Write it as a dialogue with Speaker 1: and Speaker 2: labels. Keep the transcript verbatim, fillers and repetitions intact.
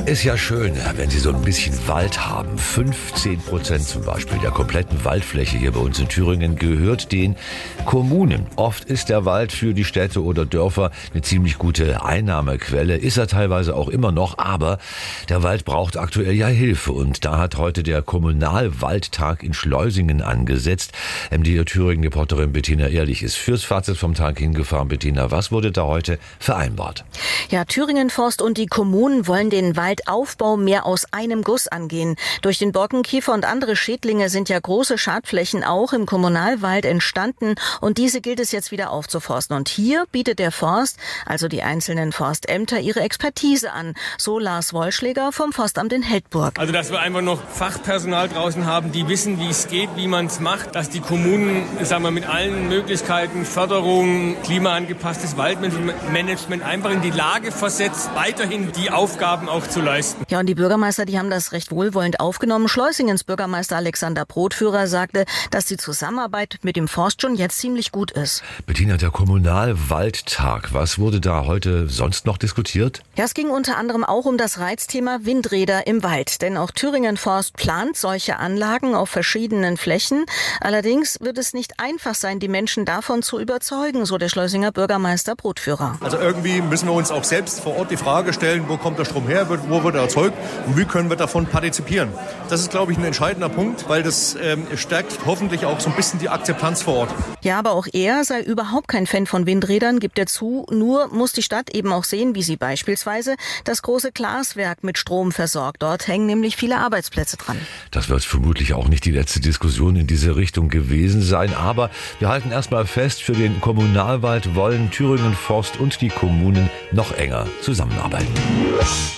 Speaker 1: Ist ja schön, wenn Sie so ein bisschen Wald haben. fünfzehn Prozent zum Beispiel der kompletten Waldfläche hier bei uns in Thüringen gehört den Kommunen. Oft ist der Wald für die Städte oder Dörfer eine ziemlich gute Einnahmequelle. Ist er teilweise auch immer noch, aber der Wald braucht aktuell ja Hilfe. Und da hat heute der Kommunalwaldtag in Schleusingen angesetzt. M D R Thüringen-Reporterin Bettina Ehrlich ist fürs Fazit vom Tag hingefahren. Bettina, was wurde da heute vereinbart?
Speaker 2: Ja, Thüringen Forst und die Kommunen wollen den Waldaufbau mehr aus einem Guss angehen. Durch den Borkenkäfer und andere Schädlinge sind ja große Schadflächen auch im Kommunalwald entstanden und diese gilt es jetzt wieder aufzuforsten. Und hier bietet der Forst, also die einzelnen Forstämter, ihre Expertise an. So Lars Wollschläger vom Forstamt in Heldburg.
Speaker 3: Also, dass wir einfach noch Fachpersonal draußen haben, die wissen, wie es geht, wie man es macht, dass die Kommunen, sagen wir, mit allen Möglichkeiten, Förderung, klimaangepasstes Waldmanagement einfach in die Lage versetzt, weiterhin die Aufgaben auch zu leisten.
Speaker 2: Ja, und die Bürgermeister, die haben das recht wohlwollend aufgenommen. Schleusingens Bürgermeister Alexander Brotführer sagte, dass die Zusammenarbeit mit dem Forst schon jetzt ziemlich gut ist.
Speaker 1: Bettina, der Kommunalwaldtag, was wurde da heute sonst noch diskutiert?
Speaker 2: Ja, es ging unter anderem auch um das Reizthema Windräder im Wald. Denn auch Thüringen Forst plant solche Anlagen auf verschiedenen Flächen. Allerdings wird es nicht einfach sein, die Menschen davon zu überzeugen, so der Schleusinger Bürgermeister Brotführer.
Speaker 4: Also irgendwie müssen wir uns auch selbst vor Ort die Frage stellen, wo kommt der Strom her, wo wird er erzeugt und wie können wir davon partizipieren. Das ist, glaube ich, ein entscheidender Punkt, weil das ähm, stärkt hoffentlich auch so ein bisschen die Akzeptanz vor Ort.
Speaker 2: Ja, aber auch er sei überhaupt kein Fan von Windrädern, gibt er zu. Nur muss die Stadt eben auch sehen, wie sie beispielsweise das große Glaswerk mit Strom versorgt. Dort hängen nämlich viele Arbeitsplätze dran.
Speaker 1: Das wird vermutlich auch nicht die letzte Diskussion in diese Richtung gewesen sein. Aber wir halten erstmal fest, für den Kommunalwald wollen Thüringen Forst und die Kommunen noch enger zusammenarbeiten.